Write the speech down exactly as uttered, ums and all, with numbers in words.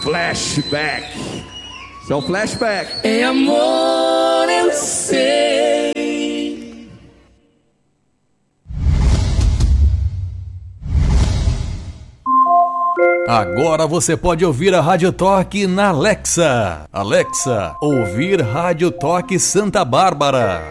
Flashback. Isso é um flashback. É amor, eu sei. Agora você pode ouvir a Rádio Toque na Alexa. Alexa, ouvir Rádio Toque Santa Bárbara.